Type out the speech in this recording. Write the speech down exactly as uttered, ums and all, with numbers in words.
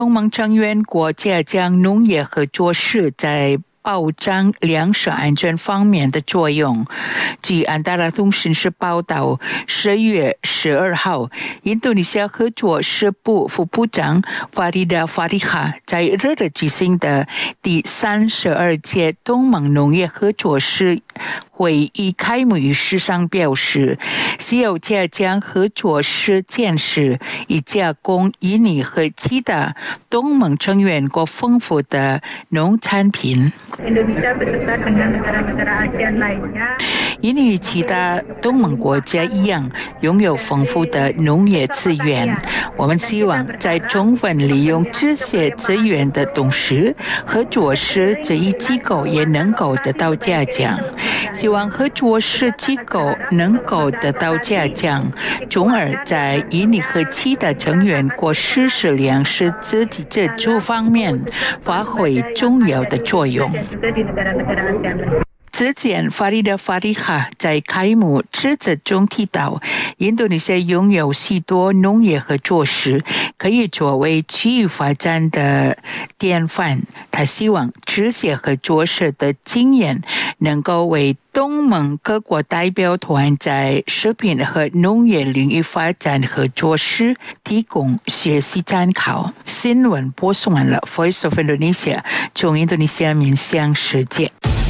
东盟成员国家将农业合作社在保障粮食安全方面的作用。据安达拉通讯社报道，十月十二号，印度尼西亚合作社部副部长法里达·法里哈在日日举行的第三十二届东盟农业合作社会议开幕仪式上表示，西油加将合作社建设以加工印尼和其他东盟成员国丰富的农产品。印尼与其他东盟国家一样，拥有丰富的农业资源。我们希望在充分利用这些资源的同时，合作社这一机构也能够得到加强。希望合作社机构能够得到加强，从而在印尼和其他成员国实施粮食自给自足方面发挥重要的作用。之前，法里达·法里哈在开幕致辞中提到，印度尼西亚拥有许多农业合作社，可以作为区域发展的典范。他希望这些合作社的经验能够为东盟各国代表团在食品和农业领域发展合作社提供学习参考。新闻播送完了 ，Voice of Indonesia 从印度尼西亚面向世界。